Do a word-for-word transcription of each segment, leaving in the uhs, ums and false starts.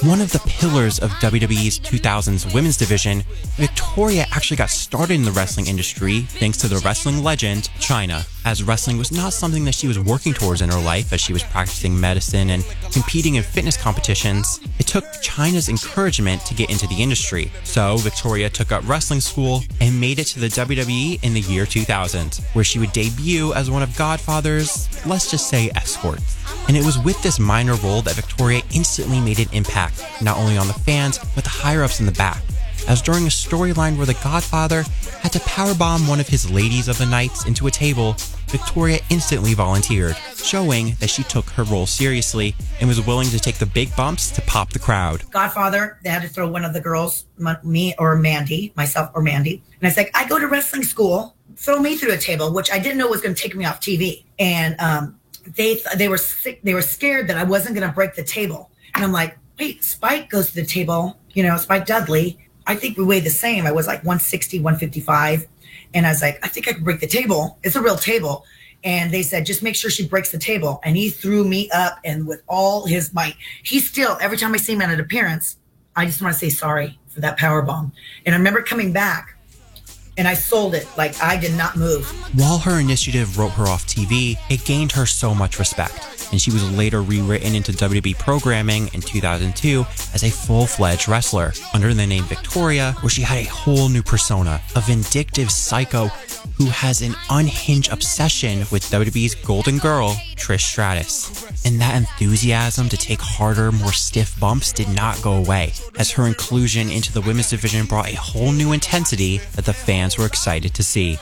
One of the pillars of W W E's two thousands women's division, Victoria actually got started in the wrestling industry thanks to the wrestling legend, Chyna. As wrestling was not something that she was working towards in her life as she was practicing medicine and competing in fitness competitions, it took Chyna's encouragement to get into the industry. So Victoria took up wrestling school and made it to the W W E in the year two thousand, where she would debut as one of Godfather's, let's just say, escorts. And it was with this minor role that Victoria instantly made an impact, not only on the fans, but the higher-ups in the back, as during a storyline where the Godfather had to powerbomb one of his ladies of the nights into a table, Victoria instantly volunteered, showing that she took her role seriously and was willing to take the big bumps to pop the crowd. Godfather, they had to throw one of the girls, me or Mandy, myself or Mandy. And I was like, I go to wrestling school, throw me through a table, which I didn't know was going to take me off T V. And um, they they were sick, they were scared that I wasn't going to break the table. And I'm like, wait, Spike goes to the table, you know, Spike Dudley. I think we weighed the same. I was like one sixty, one fifty-five. And I was like, I think I can break the table. It's a real table. And they said, just make sure she breaks the table. And he threw me up, and with all his might, he still, every time I see him at an appearance, I just want to say sorry for that power bomb. And I remember coming back, and I sold it. Like, I did not move. While her initiative wrote her off T V, it gained her so much respect, and she was later rewritten into W W E programming in two thousand two as a full-fledged wrestler under the name Victoria, where she had a whole new persona, a vindictive psycho who has an unhinged obsession with W W E's golden girl, Trish Stratus. And that enthusiasm to take harder, more stiff bumps did not go away, as her inclusion into the women's division brought a whole new intensity that the fans were excited to see.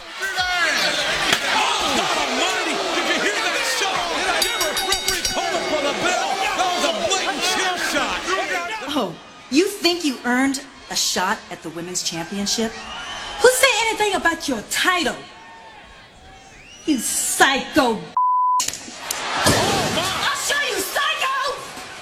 Oh, you think you earned a shot at the women's championship? Who said anything about your title? You psycho. I'll show you, psycho!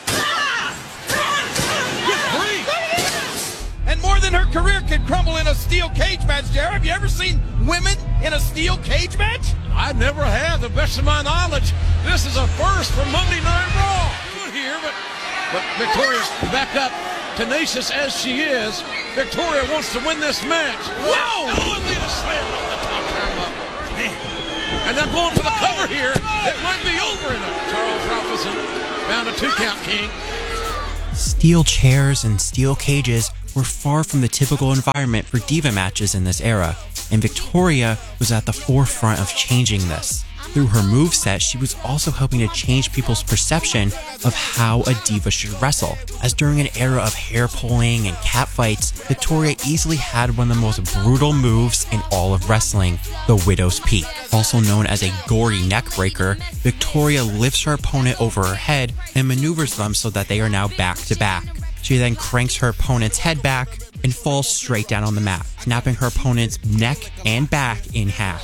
And more than her career could crumble in a steel cage match, Jared. Have you ever seen women in a steel cage match? I never have, the best of my knowledge. This is a first for Monday Night Raw. Good here, but but Victoria's back up, tenacious as she is. Victoria wants to win this match. Whoa! Oh, and Lita slammed on the top turnbuckle. Man. And they're going for the cover here. It might be over in it. Charles Robinson found a two-count king. Steel chairs and steel cages were far from the typical environment for diva matches in this era, and Victoria was at the forefront of changing this. Through her moveset, she was also helping to change people's perception of how a diva should wrestle, as during an era of hair pulling and cat fights, Victoria easily had one of the most brutal moves in all of wrestling, the Widow's Peak. Also known as a gory neck breaker, Victoria lifts her opponent over her head and maneuvers them so that they are now back to back. She then cranks her opponent's head back and falls straight down on the mat, snapping her opponent's neck and back in half.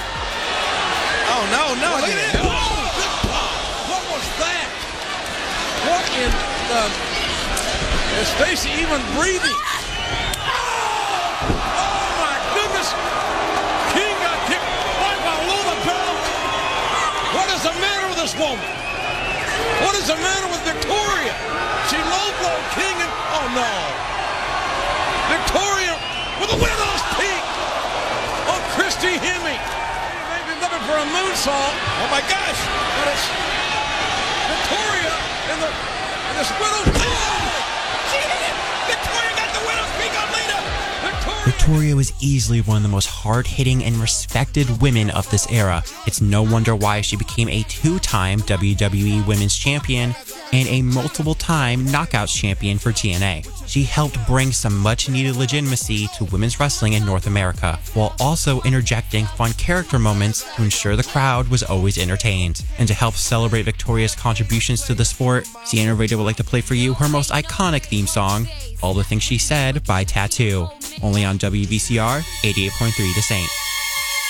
Oh, no, no, look at it. Oh, what was that? What in the... Is Stacy even breathing? Oh, oh my goodness. King got kicked right below the belt. What is the matter with this woman? What is the matter with Victoria? She low-blowed King and... Oh, no. Victoria with a Widow's Peak on Christy Hemme. Looking for a moonsault. Oh my gosh! But it's Victoria and the and this Widow's. Oh! She hit it! Victoria got the Widow's Peak on Lita. Victoria. Victoria was easily one of the most hard-hitting and respected women of this era. It's no wonder why she became a two-time W W E Women's Champion and a multiple-time Knockouts Champion for T N A. She helped bring some much-needed legitimacy to women's wrestling in North America, while also interjecting fun character moments to ensure the crowd was always entertained. And to help celebrate Victoria's contributions to the sport, Sienna Radio would like to play for you her most iconic theme song, All the Things She Said by Tattoo, only on W V C R eighty-eight point three The Saint.